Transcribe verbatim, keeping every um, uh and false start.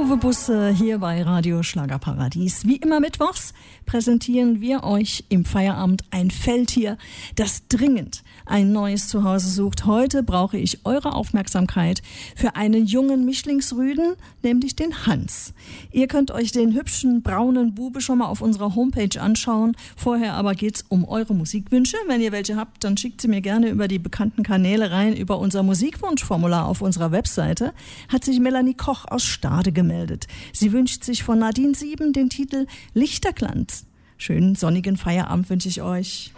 Uwe Busse hier bei Radio Schlagerparadies. Wie immer mittwochs präsentieren wir euch im Feierabend ein Feldtier, das dringend ein neues Zuhause sucht. Heute brauche ich eure Aufmerksamkeit für einen jungen Mischlingsrüden, nämlich den Hans. Ihr könnt euch den hübschen braunen Bube schon mal auf unserer Homepage anschauen. Vorher aber geht's um eure Musikwünsche. Wenn ihr welche habt, dann schickt sie mir gerne über die bekannten Kanäle rein. Über unser Musikwunschformular auf unserer Webseite hat sich Melanie Koch aus Stade gemeldet. Sie wünscht sich von Nadine Sieben den Titel Lichterglanz. Schönen sonnigen Feierabend wünsche ich euch.